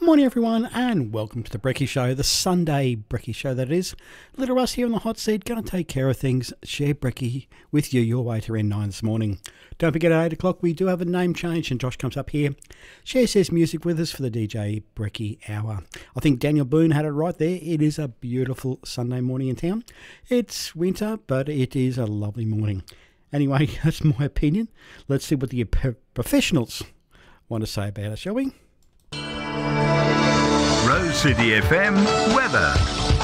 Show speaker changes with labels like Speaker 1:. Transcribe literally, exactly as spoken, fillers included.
Speaker 1: Morning everyone and welcome to the Brekkie Show, the Sunday Brekkie Show that is. Little Russ here on the hot seat, going to take care of things, share Brekkie with you your way to N nine this morning. Don't forget at eight o'clock we do have a name change and Josh comes up here, shares his music with us for the D J Brekkie Hour. I think Daniel Boone had it right there. It is a beautiful Sunday morning in town. It's winter but it is a lovely morning. Anyway, that's my opinion. Let's see what the professionals want to say about it, shall we?
Speaker 2: Rose City F M weather.